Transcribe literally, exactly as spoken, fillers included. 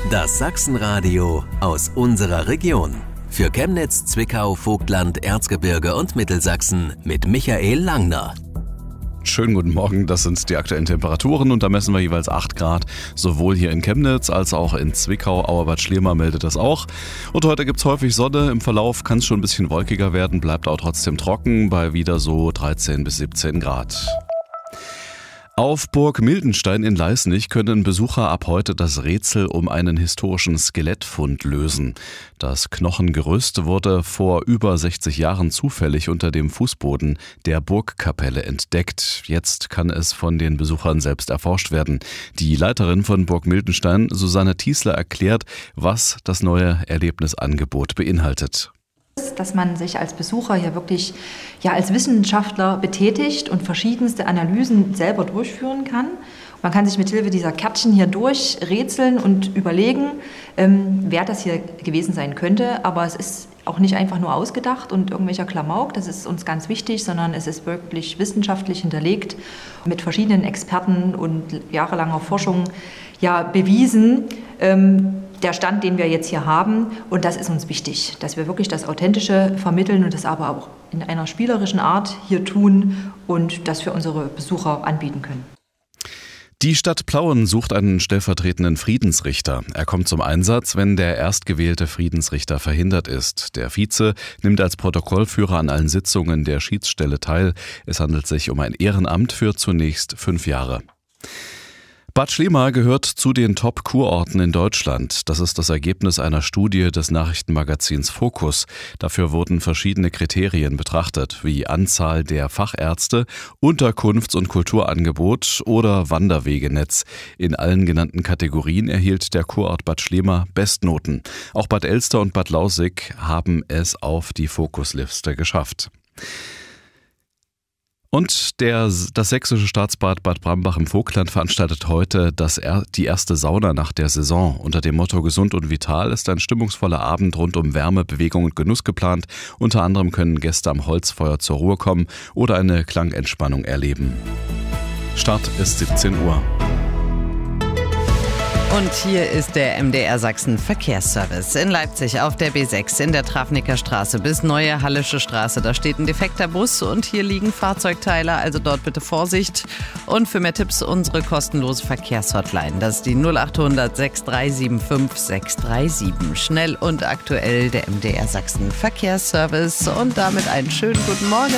Das Sachsenradio aus unserer Region. Für Chemnitz, Zwickau, Vogtland, Erzgebirge und Mittelsachsen mit Michael Langner. Schönen guten Morgen, das sind die aktuellen Temperaturen und da messen wir jeweils acht Grad, sowohl hier in Chemnitz als auch in Zwickau. Auerbad Schliermar meldet das auch. Und heute gibt es häufig Sonne, im Verlauf kann es schon ein bisschen wolkiger werden, bleibt auch trotzdem trocken bei wieder so dreizehn bis siebzehn Grad. Auf Burg Mildenstein in Leisnig können Besucher ab heute das Rätsel um einen historischen Skelettfund lösen. Das Knochengerüst wurde vor über sechzig Jahren zufällig unter dem Fußboden der Burgkapelle entdeckt. Jetzt kann es von den Besuchern selbst erforscht werden. Die Leiterin von Burg Mildenstein, Susanne Tiesler, erklärt, was das neue Erlebnisangebot beinhaltet. Dass man sich als Besucher hier wirklich ja, als Wissenschaftler betätigt und verschiedenste Analysen selber durchführen kann. Man kann sich mit Hilfe dieser Kärtchen hier durchrätseln und überlegen, ähm, wer das hier gewesen sein könnte. Aber es ist auch nicht einfach nur ausgedacht und irgendwelcher Klamauk, das ist uns ganz wichtig, sondern es ist wirklich wissenschaftlich hinterlegt, mit verschiedenen Experten und jahrelanger Forschung ja, bewiesen. Ähm, Der Stand, den wir jetzt hier haben, und das ist uns wichtig, dass wir wirklich das Authentische vermitteln und das aber auch in einer spielerischen Art hier tun und das für unsere Besucher anbieten können. Die Stadt Plauen sucht einen stellvertretenden Friedensrichter. Er kommt zum Einsatz, wenn der erstgewählte Friedensrichter verhindert ist. Der Vize nimmt als Protokollführer an allen Sitzungen der Schiedsstelle teil. Es handelt sich um ein Ehrenamt für zunächst fünf Jahre. Bad Schliermar gehört zu den Top-Kurorten in Deutschland. Das ist das Ergebnis einer Studie des Nachrichtenmagazins Focus. Dafür wurden verschiedene Kriterien betrachtet, wie Anzahl der Fachärzte, Unterkunfts- und Kulturangebot oder Wanderwegenetz. In allen genannten Kategorien erhielt der Kurort Bad Schliermar Bestnoten. Auch Bad Elster und Bad Lausick haben es auf die Fokusliste geschafft. Und der, das sächsische Staatsbad Bad Brambach im Vogtland veranstaltet heute das, die erste Saunanacht der Saison. Unter dem Motto Gesund und Vital ist ein stimmungsvoller Abend rund um Wärme, Bewegung und Genuss geplant. Unter anderem können Gäste am Holzfeuer zur Ruhe kommen oder eine Klangentspannung erleben. Start ist siebzehn Uhr. Und hier ist der M D R Sachsen Verkehrsservice. In Leipzig auf der B sechs in der Trafniker Straße bis Neue Hallische Straße. Da steht ein defekter Bus und hier liegen Fahrzeugteile, also dort bitte Vorsicht. Und für mehr Tipps unsere kostenlose Verkehrshotline. Das ist die null acht hundert sechs drei sieben fünf sechs drei sieben. Schnell und aktuell der M D R Sachsen Verkehrsservice. Und damit einen schönen guten Morgen.